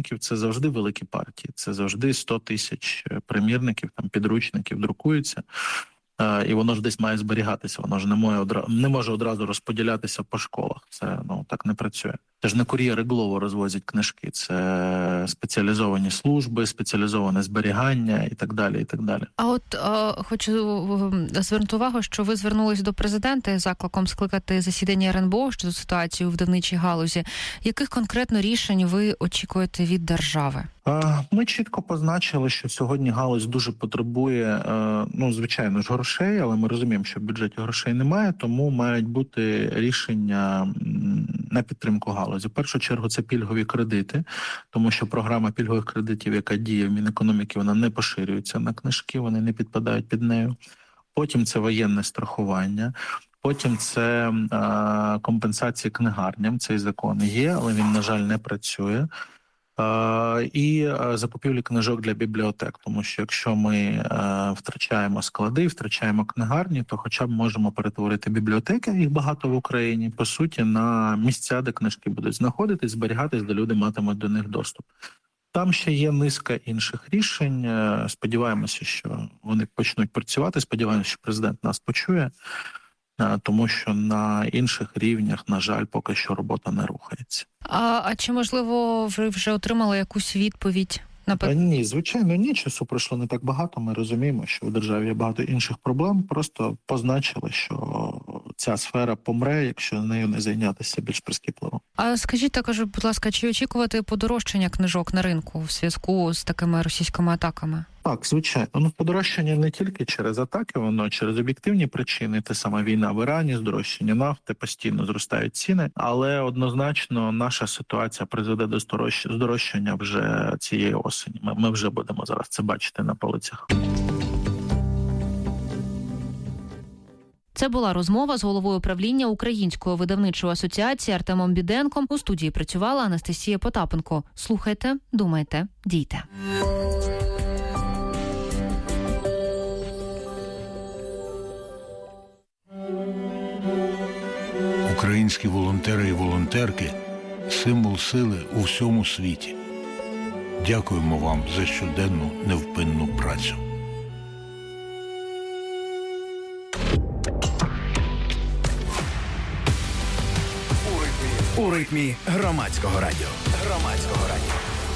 примірників – це завжди великі партії, це завжди 100 тисяч примірників, там підручників друкуються. І воно ж десь має зберігатися, воно ж не може одразу розподілятися по школах. Це так не працює. Це ж не кур'єри Глово розвозять книжки, це спеціалізовані служби, спеціалізоване зберігання і так далі, і так далі. А от хочу звернути увагу, що ви звернулись до президента з закликом скликати засідання РНБО щодо ситуації у видавничій галузі. Яких конкретно рішень ви очікуєте від держави? Ми чітко позначили, що сьогодні галузь дуже потребує, звичайно ж, грошей, але ми розуміємо, що в бюджеті грошей немає, тому мають бути рішення на підтримку галузі. В першу чергу це пільгові кредити, тому що програма пільгових кредитів, яка діє в Мінекономіки, вона не поширюється на книжки, вони не підпадають під нею. Потім це воєнне страхування. Потім це компенсації книгарням. Цей закон є, але він, на жаль, не працює. І закупівлі книжок для бібліотек, тому що якщо ми втрачаємо склади, втрачаємо книгарні, то хоча б можемо перетворити бібліотеки, їх багато в Україні, по суті, на місця, де книжки будуть знаходитись, зберігатись, де люди матимуть до них доступ. Там ще є низка інших рішень. Сподіваємося, що вони почнуть працювати, сподіваємося, що президент нас почує, тому що на інших рівнях, на жаль, поки що робота не рухається. А чи, можливо, ви вже отримали якусь відповідь? Ні, звичайно, ні. Часу пройшло не так багато. Ми розуміємо, що у державі є багато інших проблем. Просто позначили, що ця сфера помре, якщо нею не зайнятися більш прискіпливо. А скажіть також, будь ласка, чи очікувати подорожчання книжок на ринку в зв'язку з такими російськими атаками? Так, звичайно. Подорожчання не тільки через атаки, воно через об'єктивні причини. Те сама війна в Ірані, здорожчання нафти, постійно зростають ціни. Але однозначно наша ситуація призведе до здорожчання вже цієї осені. Ми вже будемо зараз це бачити на полицях. Це була розмова з головою правління Української видавничої асоціації Артемом Біденком. У студії працювала Анастасія Потапенко. Слухайте, думайте, дійте. Українські волонтери і волонтерки – символ сили у всьому світі. Дякуємо вам за щоденну невпинну працю. У ритмі громадського радіо.